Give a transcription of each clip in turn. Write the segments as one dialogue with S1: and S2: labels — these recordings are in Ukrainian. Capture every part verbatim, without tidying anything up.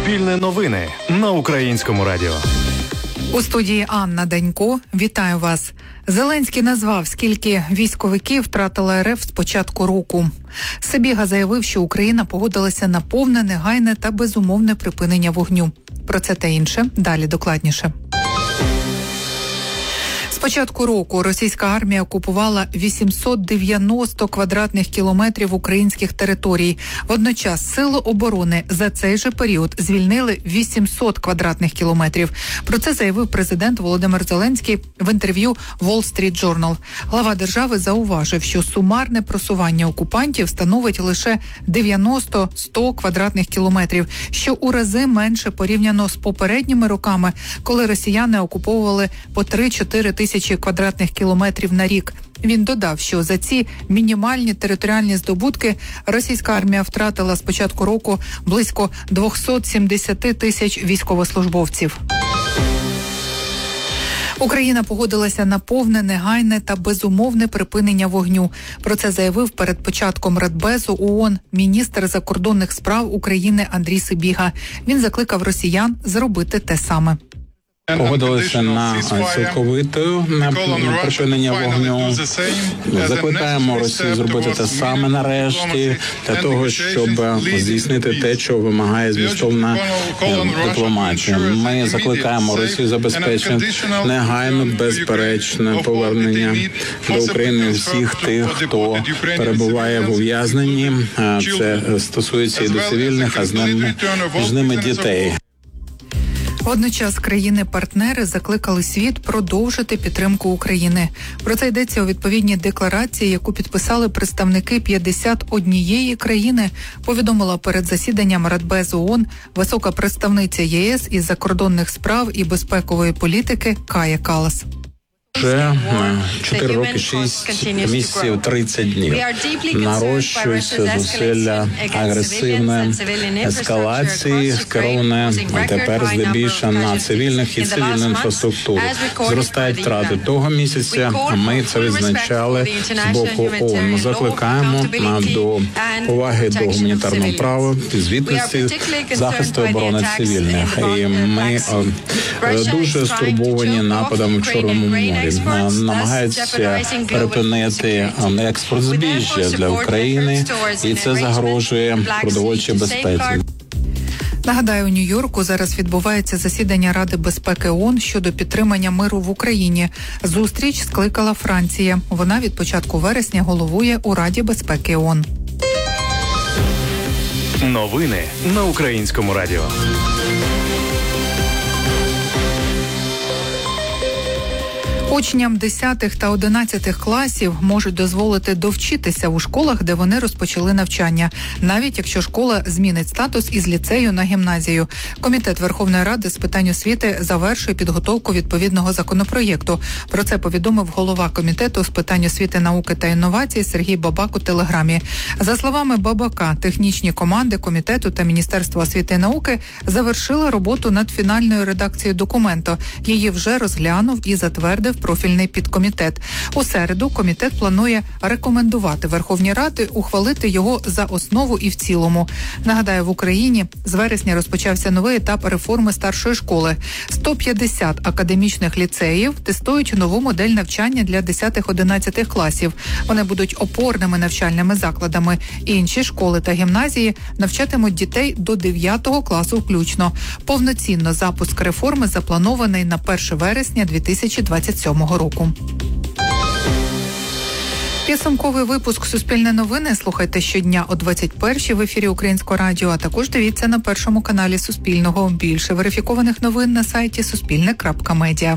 S1: Суспільне новини на Українському радіо.
S2: У студії Анна Данько. Вітаю вас. Зеленський назвав, скільки військовиків втратила РФ з початку року. Сибіга заявив, що Україна погодилася на повне, негайне та безумовне припинення вогню. Про це та інше далі докладніше. З початку року російська армія окупувала вісімсот дев'яносто квадратних кілометрів українських територій. Водночас Сили оборони за цей же період звільнили вісімсот квадратних кілометрів. Про це заявив президент Володимир Зеленський в інтерв'ю Wall Street Journal. Глава держави зауважив, що сумарне просування окупантів становить лише дев'яносто - сто квадратних кілометрів, що у рази менше порівняно з попередніми роками, коли росіяни окуповували по три-чотири тисячі квадратних кілометрів на рік. Він додав, що за ці мінімальні територіальні здобутки російська армія втратила з початку року близько двісті сімдесят тисяч військовослужбовців. Україна погодилася на повне, негайне та безумовне припинення вогню. Про це заявив перед початком Радбезу ООН міністр закордонних справ України Андрій Сибіга. Він закликав росіян зробити те саме.
S3: Погодилися на цілковите припинення вогню. Закликаємо Росію зробити те саме нарешті, для того, щоб здійснити те, що вимагає змістовна дипломатія. Ми закликаємо Росію забезпечити негайно, безперечне повернення до України всіх тих, хто перебуває в ув'язненні. Це стосується і до цивільних, а з ними, з ними дітей.
S2: Водночас країни-партнери закликали світ продовжити підтримку України. Про це йдеться у відповідній декларації, яку підписали представники п'ятдесят однієї країни, повідомила перед засіданням Радбезу ООН висока представниця ЄС із закордонних справ і безпекової політики Кая Каллас.
S3: Вже чотири роки, шість місяців, тридцять днів нарощуються зусилля агресивної ескалації, скероване тепер здебільшого на цивільних і цивільну інфраструктуру. Зростають втрати. Того місяця ми це відзначали з боку ООН. Ми закликаємо до поваги до гуманітарного права, звітності, захисту оборони цивільних. І ми дуже стурбовані нападами в Чорному морі. Намагаються перепинити експорт збіжжя для України, і це загрожує продовольчій безпеці.
S2: Нагадаю, у Нью-Йорку зараз відбувається засідання Ради безпеки ООН щодо підтримання миру в Україні. Зустріч скликала Франція. Вона від початку вересня головує у Раді безпеки ООН.
S1: Новини на Українському радіо.
S2: Учням десятих та одинадцятих класів можуть дозволити довчитися у школах, де вони розпочали навчання, навіть якщо школа змінить статус із ліцею на гімназію. Комітет Верховної Ради з питань освіти завершує підготовку відповідного законопроєкту. Про це повідомив голова Комітету з питань освіти, науки та інновацій Сергій Бабак у Телеграмі. За словами Бабака, технічні команди Комітету та Міністерства освіти і науки завершили роботу над фінальною редакцією документу. Її вже розглянув і затвердив профільний підкомітет. У середу комітет планує рекомендувати Верховній Раді ухвалити його за основу і в цілому. Нагадаю, в Україні з вересня розпочався новий етап реформи старшої школи. сто п'ятдесят академічних ліцеїв тестують нову модель навчання для десятих-одинадцятих класів. Вони будуть опорними навчальними закладами. Інші школи та гімназії навчатимуть дітей до дев'ятого класу включно. Повноцінно запуск реформи запланований на перше вересня дві тисячі двадцять сьомого року. Підсумковий випуск «Суспільне новини» слухайте щодня о двадцять першій в ефірі Українського радіо, а також дивіться на першому каналі Суспільного. Більше верифікованих новин на сайті суспільне крапка медіа.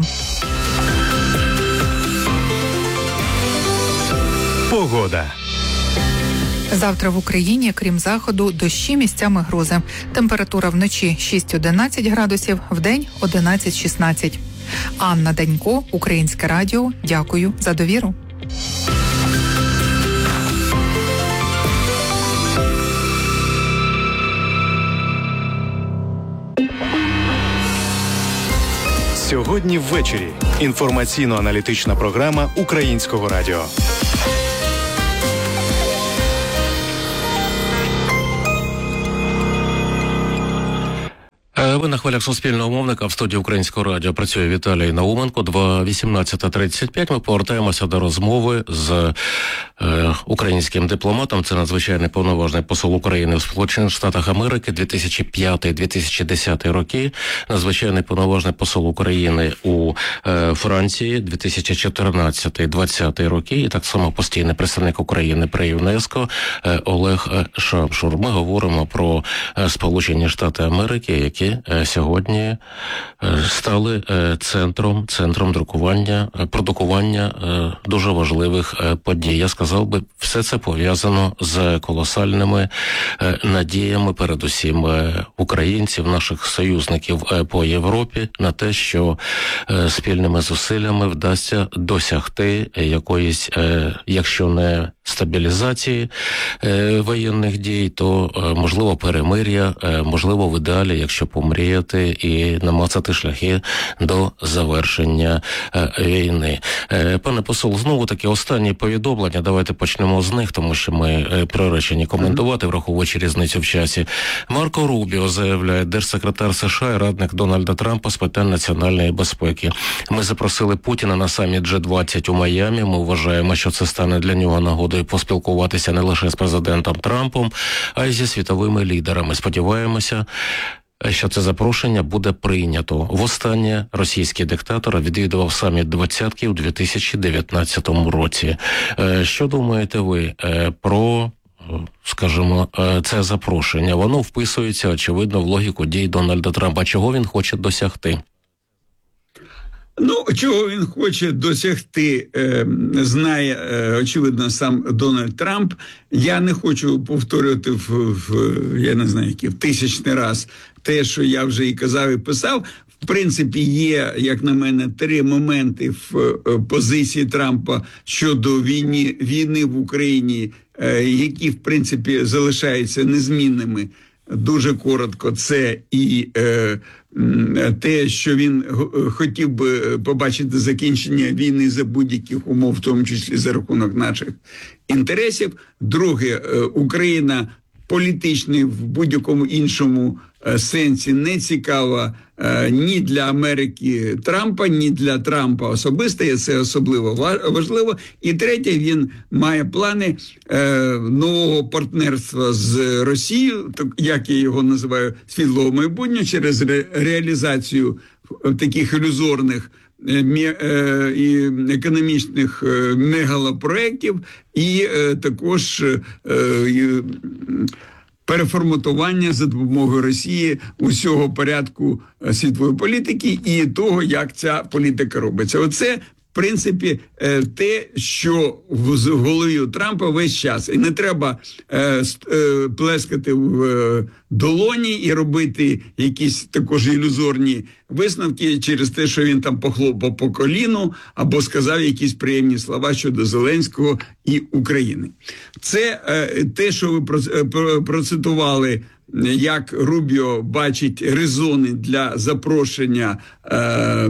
S1: Погода.
S2: Завтра в Україні, крім заходу, дощі, місцями грози. Температура вночі шість-одинадцять градусів, вдень одинадцять-шістнадцять. Анна Данько, Українське радіо. Дякую за довіру.
S1: Сьогодні ввечері. Інформаційно-аналітична програма Українського радіо.
S4: Ви на хвилях Суспільного мовника. В студії Українського радіо працює Віталій Науменко. вісімнадцята тридцять п'ять. Ми повертаємося до розмови з е, українським дипломатом. Це надзвичайний повноважний посол України в Сполучених Штатах Америки дві тисячі п'ятий - дві тисячі десятий роки. Надзвичайний повноважний посол України у е, Франції дві тисячі чотирнадцятий - двадцятий роки. І так само постійний представник України при ЮНЕСКО е, Олег Шамшур. Ми говоримо про е, Сполучені Штати Америки, які сьогодні стали центром, центром друкування, продукування дуже важливих подій. Я сказав би, все це пов'язано з колосальними надіями, передусім українців, наших союзників по Європі, на те, що спільними зусиллями вдасться досягти якоїсь, якщо не стабілізації е, воєнних дій, то е, можливо перемир'я, е, можливо в ідеалі, якщо помріяти і намацати шляхи до завершення е, війни. Е, пане посол, знову таки останні повідомлення, давайте почнемо з них, тому що ми е, приречені коментувати, враховуючи різницю в часі. Марко Рубіо заявляє, держсекретар США і радник Дональда Трампа з питань національної безпеки. Ми запросили Путіна на саміт джі двадцять у Майамі. Ми вважаємо, що це стане для нього нагодою поспілкуватися не лише з президентом Трампом, а й зі світовими лідерами. Сподіваємося, що це запрошення буде прийнято. Востаннє російський диктатор відвідував саміт двадцятки у дві тисячі дев'ятнадцятому році. Що думаєте ви про, скажімо, це запрошення? Воно вписується, очевидно, в логіку дій Дональда Трампа. Чого він хоче досягти?
S5: Ну, чого він хоче досягти, е, знає, е, очевидно, сам Дональд Трамп. Я не хочу повторювати в, в я не знаю, який, в тисячний раз те, що я вже і казав, і писав. В принципі, є, як на мене, три моменти в позиції Трампа щодо війни, війни в Україні, е, які, в принципі, залишаються незмінними. Дуже коротко, це і е, те, що він хотів би побачити закінчення війни за будь-яких умов, в тому числі за рахунок наших інтересів. Друге, е, Україна політичний в будь-якому іншому е, сенсі не цікава е, ні для Америки Трампа, ні для Трампа особисто, і це особливо важливо. І третє, він має плани е, нового партнерства з Росією, так, як я його називаю, світлого майбутнього, через ре, реалізацію таких ілюзорних і економічних мегалопроєктів, і також переформатування за допомогою Росії усього порядку світової політики і того, як ця політика робиться. Оце, в принципі, те, що в голові у Трампа весь час. І не треба е, е, плескати в е, долоні і робити якісь також ілюзорні висновки через те, що він там похлопав по коліну або сказав якісь приємні слова щодо Зеленського і України. Це е, те, що ви процитували, як Рубіо бачить резони для запрошення е,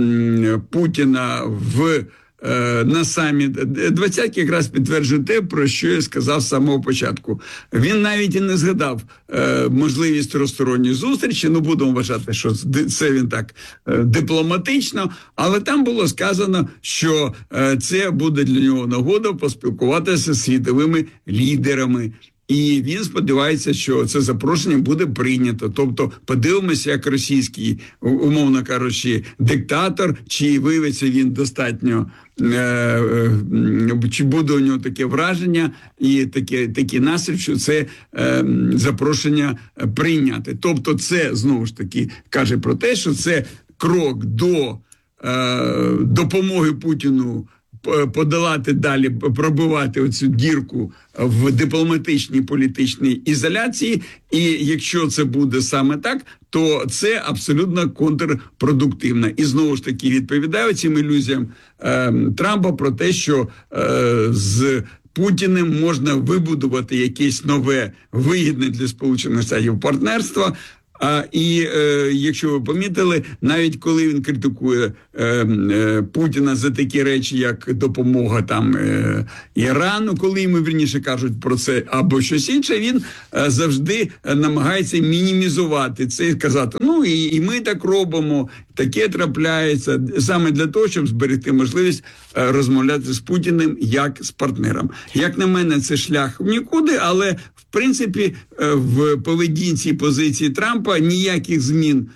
S5: Путіна в на саміт двадцятки, якраз підтверджує те, про що я сказав з самого початку. Він навіть і не згадав е, можливість тристоронньої зустрічі, ну будемо вважати, що це він так е, дипломатично, але там було сказано, що е, це буде для нього нагода поспілкуватися з світовими лідерами. І він сподівається, що це запрошення буде прийнято. Тобто подивимося, як російський, умовно кажучи, диктатор, чи виявиться він достатньо, е, е, чи буде у нього таке враження і таке, такий настрій, що це е, запрошення прийняти. Тобто це, знову ж таки, каже про те, що це крок до е, допомоги Путіну подолати далі, пробивати оцю дірку в дипломатичній політичній ізоляції. І якщо це буде саме так, то це абсолютно контрпродуктивно. І знову ж таки відповідаю цим ілюзіям е, Трампа про те, що е, з Путіним можна вибудувати якесь нове, вигідне для Сполучених Штатів партнерство. А, і е, якщо ви помітили, навіть коли він критикує е, е, Путіна за такі речі, як допомога там е, Ірану, коли йому вірніше кажуть про це або щось інше, він е, завжди намагається мінімізувати це і сказати, ну і, і ми так робимо, таке трапляється, саме для того, щоб зберегти можливість розмовляти з Путіним як з партнером. Як на мене, це шлях в нікуди, але, в принципі, в поведінці і позиції Трампа ніяких змін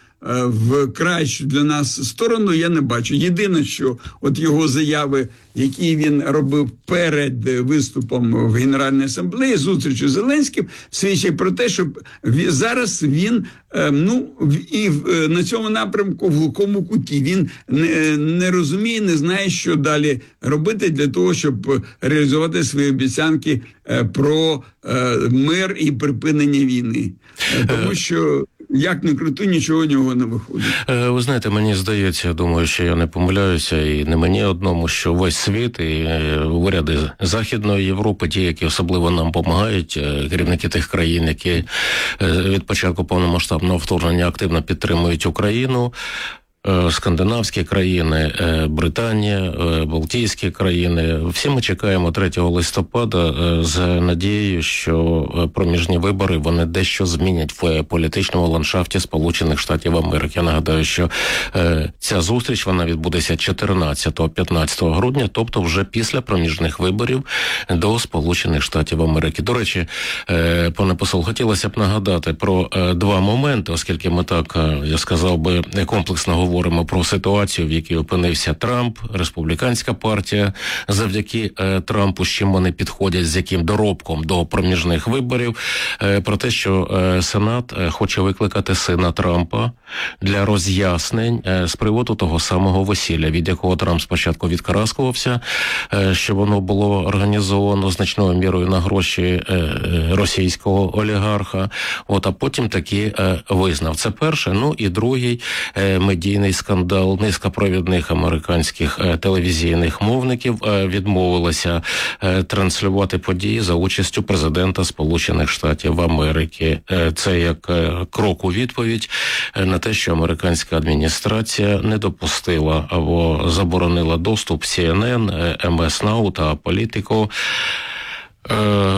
S5: в кращу для нас сторону я не бачу. Єдине, що от його заяви, які він робив перед виступом в Генеральній асамблеї, зустрічю з Зеленським, свідчить про те, що зараз він, ну, і на цьому напрямку в глухому куті. Він не, не розуміє, не знає, що далі робити для того, щоб реалізувати свої обіцянки про мир і припинення війни. Тому що як не крути, нічого у нього не виходить.
S4: Ви знаєте, мені здається, я думаю, що я не помиляюся, і не мені одному, що весь світ і уряди Західної Європи, ті, які особливо нам допомагають, керівники тих країн, які від початку повномасштабного вторгнення активно підтримують Україну, скандинавські країни, Британія, Балтійські країни. Всі ми чекаємо третього листопада з надією, що проміжні вибори, вони дещо змінять в політичному ландшафті Сполучених Штатів Америки. Я нагадаю, що ця зустріч, вона відбудеться чотирнадцятого-п'ятнадцятого грудня, тобто вже після проміжних виборів до Сполучених Штатів Америки. До речі, пане посол, хотілося б нагадати про два моменти, оскільки ми так, я сказав би, комплексно говоримо говоримо про ситуацію, в якій опинився Трамп, республіканська партія, завдяки е, Трампу, з чим вони підходять, з яким доробком до проміжних виборів, е, про те, що е, Сенат е, хоче викликати сина Трампа для роз'яснень е, з приводу того самого весілля, від якого Трамп спочатку відкараскувався, е, що воно було організовано значною мірою на гроші е, російського олігарха, от, а потім таки е, визнав. Це перше. Ну і другий е, медійний скандал. Низка провідних американських е, телевізійних мовників е, відмовилася е, транслювати події за участю президента Сполучених Штатів Америки. Е, це як е, крок у відповідь е, на те, що американська адміністрація не допустила або заборонила доступ Сі Ен Ен, е, Ем Ес Нау та Політико е,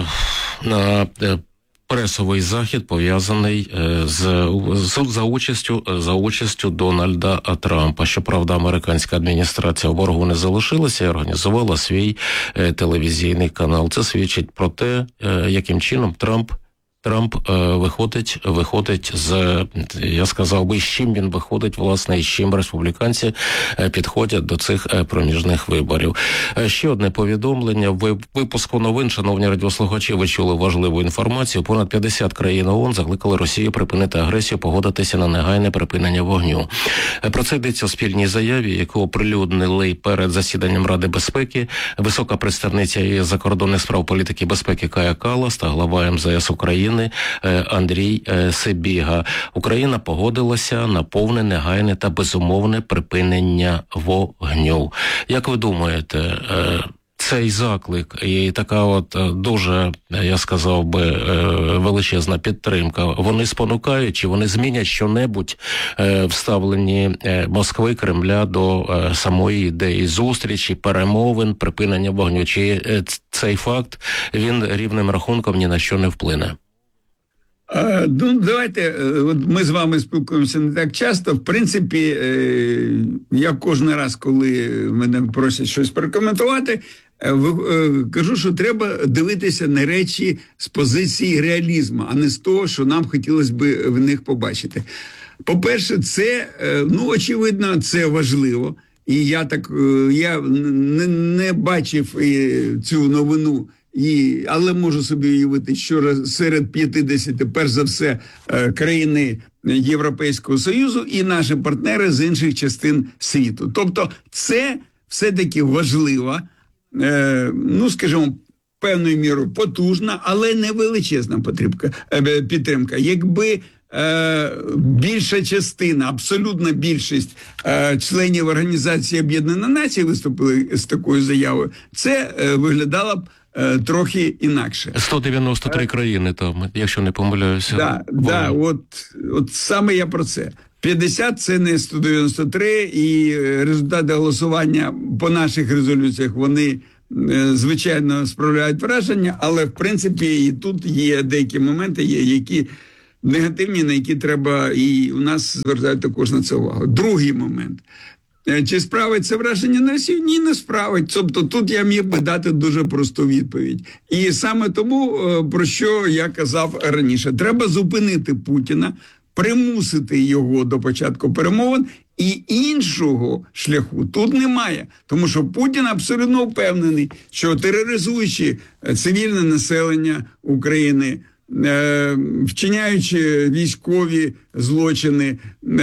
S4: на е, пресовий захід, пов'язаний з, з за участю за участю Дональда Трампа. Щоправда, американська адміністрація в боргу не залишилася і організувала свій е, телевізійний канал. Це свідчить про те, е, яким чином Трамп Трамп е, виходить, виходить з, я сказав би, з чим він виходить, власне, і з чим республіканці е, підходять до цих е, проміжних виборів. Е, ще одне повідомлення. В випуску новин, шановні радіослухачі, ви чули важливу інформацію. Понад п'ятдесят країн ООН закликали Росію припинити агресію, погодитися на негайне припинення вогню. Е, про це йдеться у спільній заяві, яку оприлюднили перед засіданням Ради безпеки висока представниця ЄС закордонних справ політики безпеки Кая Каллас та глава Ем Зе Ес України Андрій Сибіга. Україна погодилася на повне, негайне та безумовне припинення вогню. Як ви думаєте, цей заклик і така от дуже, я сказав би, величезна підтримка, вони спонукають, чи вони змінять що-небудь в ставленні Москви, Кремля до самої ідеї зустрічі, перемовин, припинення вогню? Чи цей факт, він рівним рахунком ні на що не вплине?
S5: А, ну, давайте, от ми з вами спілкуємося не так часто. В принципі, е, я кожен раз, коли мене просять щось прокоментувати, е, е, кажу, що треба дивитися на речі з позиції реалізму, а не з того, що нам хотілося б в них побачити. По-перше, це, е, ну, очевидно, це важливо. І я так, е, я не, не бачив е, цю новину, І, але можу собі уявити, що серед п'ятдесяти, перш за все, країни Європейського Союзу і наші партнери з інших частин світу. Тобто це все-таки важлива, ну, скажімо, певною мірою потужна, але не величезна підтримка. Якби більша частина, абсолютна більшість членів Організації Об'єднаних Націй виступили з такою заявою, це виглядало б трохи інакше.
S4: сто дев'яносто три країни там, якщо не помиляюся.
S5: Да, да, от, от саме я про це. п'ятдесят – це не сто дев'яносто три, і результати голосування по наших резолюціях, вони, звичайно, справляють враження, але, в принципі, і тут є деякі моменти, є, які негативні, на які треба, і у нас звертають також на це увагу. Другий момент. Чи справить це враження на Росію? Ні, не справить. Тобто тут я міг би дати дуже просту відповідь. І саме тому, про що я казав раніше, треба зупинити Путіна, примусити його до початку перемовин, і іншого шляху тут немає. Тому що Путін абсолютно впевнений, що тероризуючи цивільне населення України, вчиняючи військові злочини,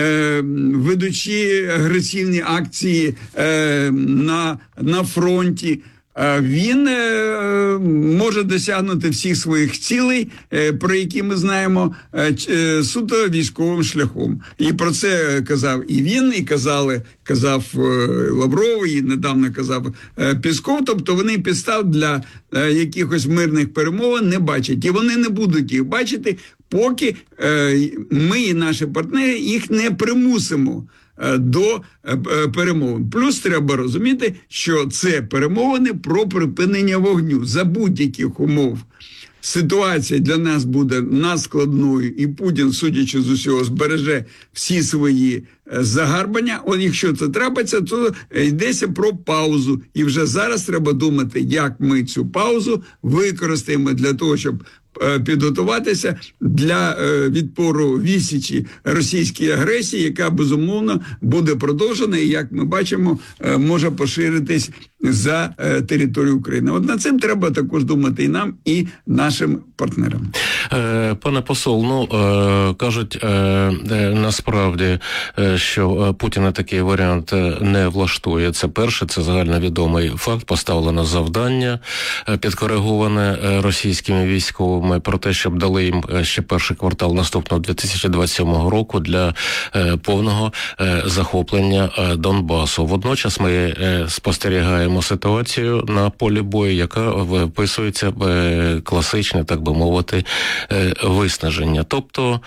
S5: ведучи агресивні акції на, на фронті, він може досягнути всіх своїх цілей, про які ми знаємо, суто військовим шляхом. І про це казав і він, і казали, казав Лавров, і недавно казав Пєсков. Тобто вони підстав для якихось мирних перемовин не бачать. І вони не будуть їх бачити, поки ми і наші партнери їх не примусимо до перемовин. Плюс треба розуміти, що це перемовини про припинення вогню. За будь-яких умов ситуація для нас буде надскладною, і Путін, судячи з усього, збереже всі свої загарбання. От якщо це трапиться, то йдеться про паузу. І вже зараз треба думати, як ми цю паузу використаємо для того, щоб підготуватися для відпору відсічі російській агресії, яка, безумовно, буде продовжена і, як ми бачимо, може поширитись за територію України. От над цим треба також думати і нам, і нашим партнерам.
S4: Пане посол, ну, кажуть, насправді, що Путіна такий варіант не влаштує. Це перше, це загальновідомий факт. Поставлено завдання, підкориговане російськими військовими, про те, щоб дали їм ще перший квартал наступного дві тисячі двадцять сьомого року для повного захоплення Донбасу. Водночас ми спостерігаємо ситуацію на полі бою, яка вписується в класичне, так би мовити, виснаження. Тобто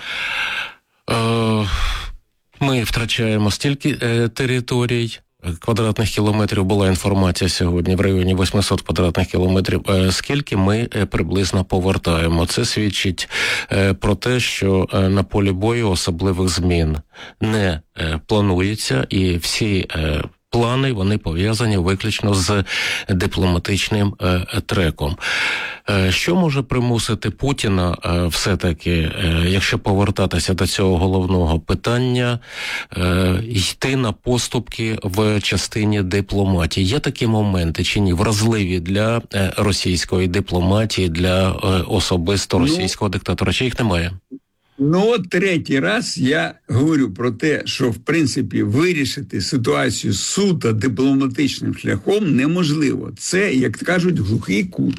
S4: ми втрачаємо стільки територій, квадратних кілометрів, була інформація сьогодні в районі вісімсот квадратних кілометрів, скільки ми приблизно повертаємо. Це свідчить про те, що на полі бою особливих змін не планується, і всі плани, вони пов'язані виключно з дипломатичним е, треком. Е, що може примусити Путіна е, все-таки, е, якщо повертатися до цього головного питання, е, йти на поступки в частині дипломатії? Є такі моменти чи ні, вразливі для е, російської дипломатії, для е, особисто російського ну, диктатора? Чи їх немає?
S5: Ну, от третій раз я говорю про те, що, в принципі, вирішити ситуацію суто дипломатичним шляхом неможливо. Це, як кажуть, глухий кут.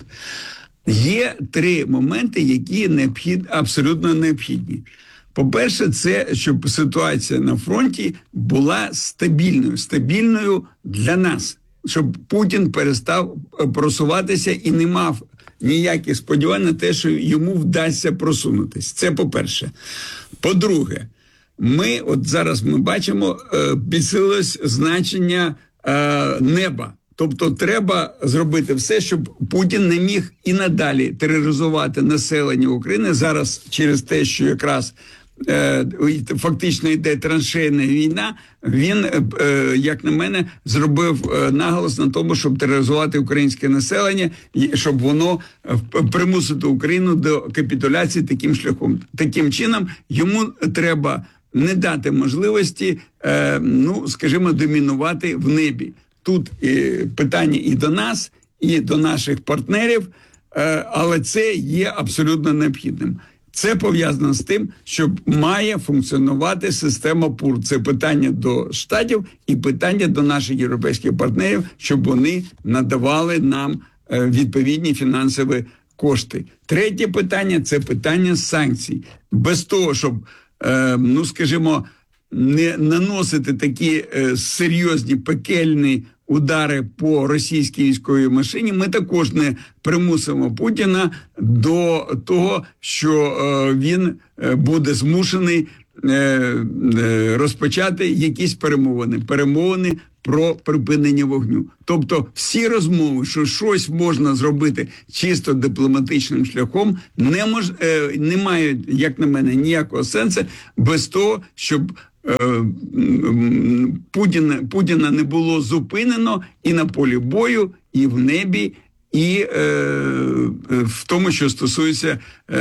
S5: Є три моменти, які необхід, абсолютно необхідні. По-перше, це, щоб ситуація на фронті була стабільною, стабільною для нас. Щоб Путін перестав просуватися і не мав ніяких сподівань на те, що йому вдасться просунутись. Це по-перше. По-друге, ми, от зараз ми бачимо, підсилилось значення е, неба. Тобто треба зробити все, щоб Путін не міг і надалі тероризувати населення України. Зараз через те, що якраз е, фактично йде траншейна війна, він, е, як на мене, зробив е, наголос на тому, щоб тероризувати українське населення, щоб воно е, примусити Україну до капітуляції таким шляхом. Таким чином, йому треба не дати можливості, е, ну, скажімо, домінувати в небі. Тут е, питання і до нас, і до наших партнерів, е, але це є абсолютно необхідним. Це пов'язано з тим, що має функціонувати система ПУР. Це питання до Штатів і питання до наших європейських партнерів, щоб вони надавали нам е, відповідні фінансові кошти. Третє питання – це питання санкцій. Без того, щоб, е, ну, скажімо, не наносити такі е, серйозні, пекельні удари по російській військовій машині, ми також не примусимо Путіна до того, що е, він буде змушений е, е, розпочати якісь перемовини. Перемовини про припинення вогню. Тобто всі розмови, що щось можна зробити чисто дипломатичним шляхом, не, мож, е, не мають, як на мене, ніякого сенсу без того, щоб е, Путіна, Путіна не було зупинено і на полі бою, і в небі, і е, в тому, що стосується е,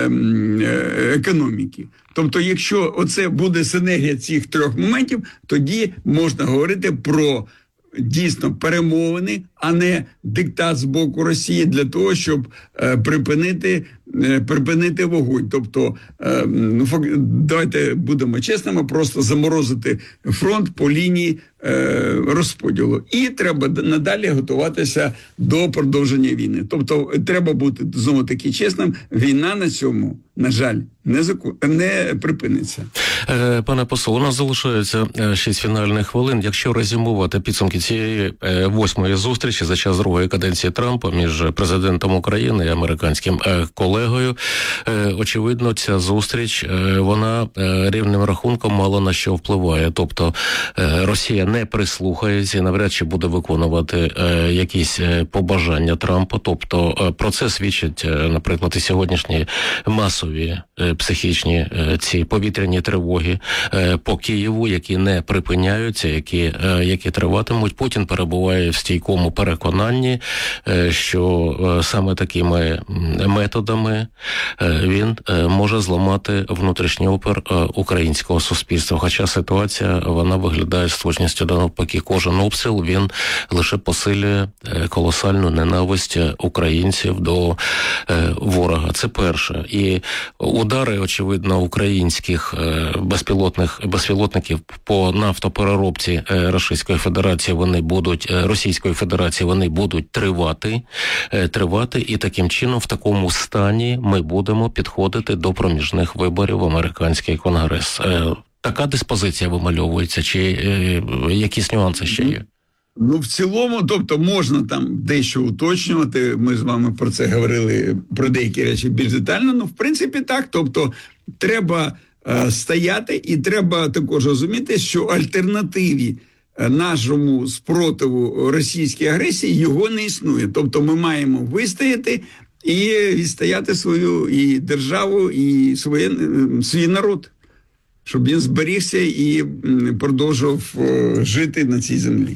S5: е, економіки. Тобто, якщо оце буде синергія цих трьох моментів, тоді можна говорити про дійсно перемовини, а не диктат з боку Росії для того, щоб е, припинити, е, припинити вогонь. Тобто, е, ну, давайте будемо чесними, просто заморозити фронт по лінії е, розподілу. І треба надалі готуватися до продовження війни. Тобто, треба бути, знову таки, чесним, війна на цьому, на жаль, не, заку... не припиниться.
S4: Е, пане посол, у нас залишається шість фінальних хвилин. Якщо резюмувати підсумки цієї е, восьмої зустрічі за час другої каденції Трампа між президентом України і американським е, колегою, е, очевидно, ця зустріч, е, вона е, рівним рахунком мало на що впливає. Тобто е, Росія не прислухається і навряд чи буде виконувати е, якісь е, побажання Трампа. Тобто е, про це свідчать, е, наприклад, і сьогоднішні масові е, психічні е, ці повітряні тривоги е, по Києву, які не припиняються, які, е, які триватимуть. Путін перебуває в стійкому переконанні, е, що е, саме такими методами е, він е, може зламати внутрішній опір е, українського суспільства. Хоча ситуація, вона виглядає з точністю до навпаки. Кожен обстріл, він лише посилює е, колосальну ненависть українців до е, ворога. Це перше. І удари, очевидно, українських е, безпілотних безпілотників по нафтопереробці е, Російської Федерації, вони будуть е, Російської Федерації, вони будуть тривати, е, тривати, і таким чином в такому стані ми будемо підходити до проміжних виборів в американський конгрес. Е, така диспозиція вимальовується, чи е, якісь нюанси ще є?
S5: Ну, в цілому, тобто можна там дещо уточнювати, ми з вами про це говорили, про деякі речі більш детально, ну, в принципі, так, тобто треба е, стояти і треба також розуміти, що альтернативі е, нашому спротиву російській агресії його не існує. Тобто ми маємо вистояти і відстояти свою і державу, і своє, свій народ, щоб він зберігся і продовжував е, жити на цій землі.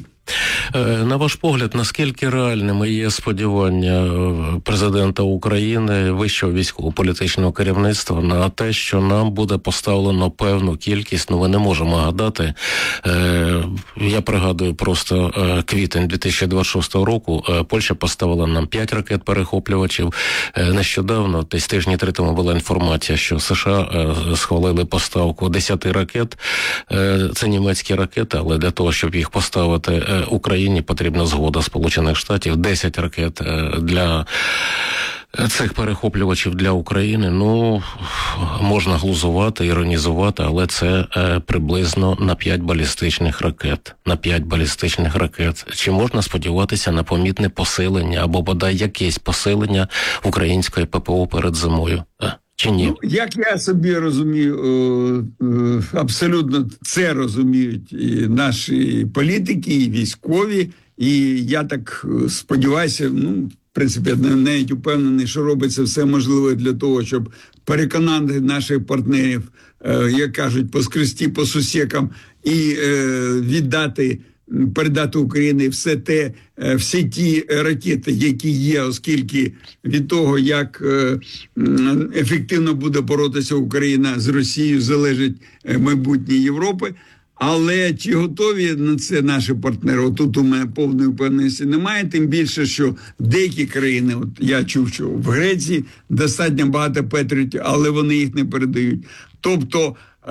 S4: На ваш погляд, наскільки реальними є сподівання президента України, вищого військово-політичного керівництва на те, що нам буде поставлено певну кількість, ну, ми не можемо гадати. Я пригадую просто квітень дві тисячі двадцять шостого року, Польща поставила нам п'ять ракет-перехоплювачів. Нещодавно, десь тижні три тому була інформація, що США схвалили поставку десяти ракет. Це німецькі ракети, але для того, щоб їх поставити Україні, потрібна згода Сполучених Штатів. десять ракет для цих перехоплювачів для України. Ну, можна глузувати, іронізувати, але це е, приблизно на п'ять балістичних ракет. На п'ять балістичних ракет. Чи можна сподіватися на помітне посилення або бодай якесь посилення української ППО перед зимою? Е, чи ні?
S5: Ну, як я собі розумію, абсолютно це розуміють і наші політики, і військові, і я так сподіваюся, ну, в принципі, я навіть упевнений, що робиться все можливе для того, щоб переконати наших партнерів, як кажуть, поскрести по сусікам і віддати, передати Україні все те, всі ті ракети, які є, оскільки від того, як ефективно буде боротися Україна з Росією, залежить майбутнє Європи. Але чи готові на це наші партнери? Отут у мене повної впевненості немає, тим більше, що деякі країни, от я чув, що в Греції достатньо багато патріотів, але вони їх не передають. Тобто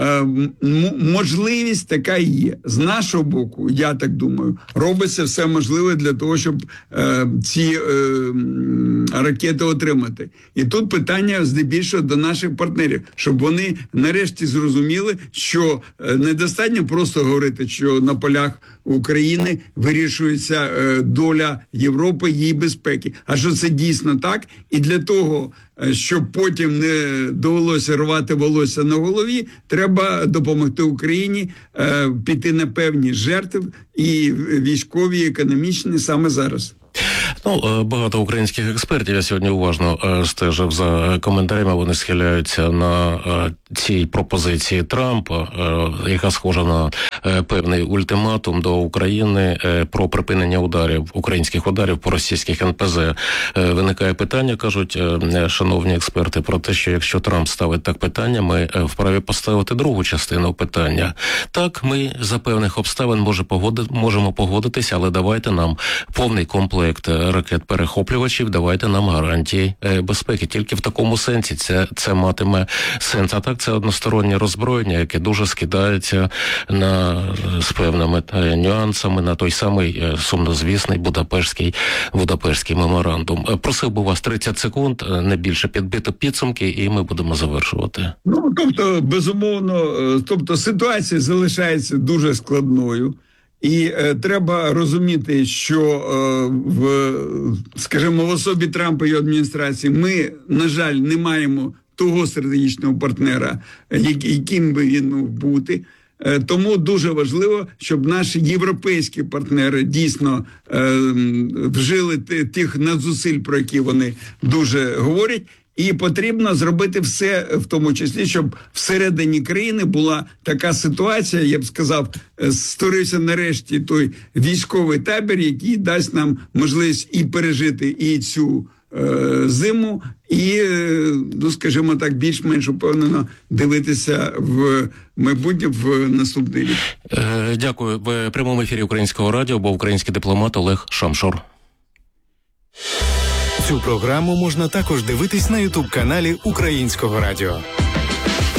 S5: можливість така є. З нашого боку, я так думаю, робиться все можливе для того, щоб е, ці е, ракети отримати. І тут питання здебільшого до наших партнерів, щоб вони нарешті зрозуміли, що недостатньо просто говорити, що на полях України вирішується е, доля Європи, її безпеки. А що це дійсно так? І для того щоб потім не довелося рвати волосся на голові, треба допомогти Україні піти на певні жертви і військові, і економічні саме зараз.
S4: Ну, багато українських експертів, я сьогодні уважно стежив за коментарями, вони схиляються на цій пропозиції Трампа, яка схожа на певний ультиматум до України про припинення ударів, українських ударів по російських ен пе зе. Виникає питання, кажуть шановні експерти, про те, що якщо Трамп ставить так питання, ми вправі поставити другу частину питання. Так, ми за певних обставин може погоди, можемо погодитися, але давайте нам повний комплект ракет-перехоплювачів, давайте нам гарантії безпеки. Тільки в такому сенсі це, це матиме сенс. А так це одностороннє роззброєння, яке дуже скидається на, з певними нюансами на той самий сумнозвісний Будапештський, Будапештський меморандум. Просив би вас тридцять секунд, не більше, підбити підсумки, і ми будемо завершувати.
S5: Ну, тобто, безумовно, тобто ситуація залишається дуже складною. І е, треба розуміти, що е, в, скажімо, в особі Трампа і адміністрації ми, на жаль, не маємо того стратегічного партнера, яким би він мав бути. Е, тому дуже важливо, щоб наші європейські партнери дійсно е, вжили тих надзусиль, про які вони дуже говорять. І потрібно зробити все, в тому числі, щоб всередині країни була така ситуація, я б сказав, створився нарешті той військовий табір, який дасть нам можливість і пережити і цю е, зиму, і, е, ну, скажімо так, більш-менш упевнено дивитися в майбутнє, в наступний рік.
S4: Е, дякую. В прямому ефірі Українського радіо був український дипломат Олег Шамшур.
S1: Цю програму можна також дивитись на ютуб-каналі Українського радіо.